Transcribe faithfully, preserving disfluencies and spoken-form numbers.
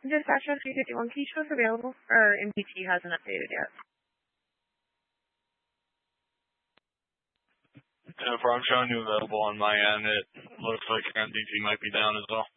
Dispatcher three fifty-one, can you show us available? Or M P T hasn't updated yet. Jennifer, I'm showing you available on my end. It looks like M P T might be down as well.